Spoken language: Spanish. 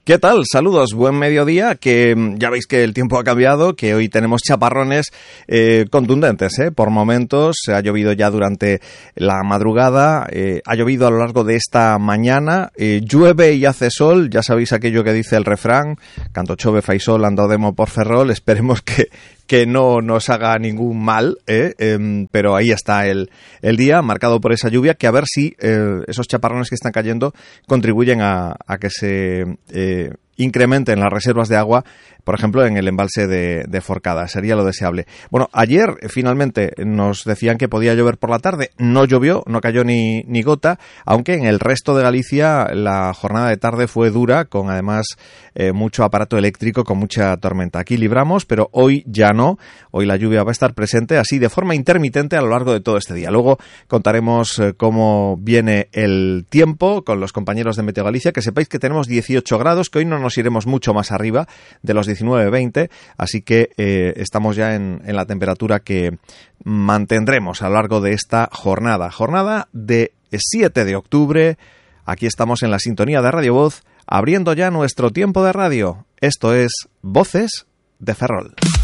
¿Qué tal? Saludos, buen mediodía, que ya veis que el tiempo ha cambiado, que hoy tenemos chaparrones contundentes, por momentos. Ha llovido ya durante la madrugada, ha llovido a lo largo de esta mañana, llueve y hace sol, ya sabéis aquello que dice el refrán, canto chove fai sol, andademo por Ferrol, esperemos que no nos haga ningún mal, pero ahí está el día marcado por esa lluvia, que a ver si esos chaparrones que están cayendo contribuyen a que se incrementen las reservas de agua, por ejemplo, en el embalse de Forcada. Sería lo deseable. Bueno, ayer finalmente nos decían que podía llover por la tarde. No llovió, no cayó ni gota, aunque en el resto de Galicia la jornada de tarde fue dura, con además mucho aparato eléctrico, con mucha tormenta. Aquí libramos, pero hoy ya no. Hoy la lluvia va a estar presente así de forma intermitente a lo largo de todo este día. Luego contaremos cómo viene el tiempo con los compañeros de Meteo Galicia. Que sepáis que tenemos 18 grados, que hoy no nos iremos mucho más arriba de los 19-20, así que estamos ya en la temperatura que mantendremos a lo largo de esta jornada de 7 de octubre. Aquí estamos en la sintonía de Radio Voz, abriendo ya nuestro tiempo de radio. Esto es Voces de Ferrol.